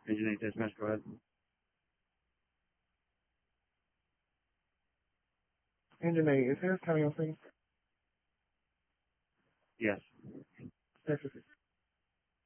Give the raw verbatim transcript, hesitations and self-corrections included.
Engine eight dispatch, go ahead. Engine eight, is Harris County on scene? Yes. Texas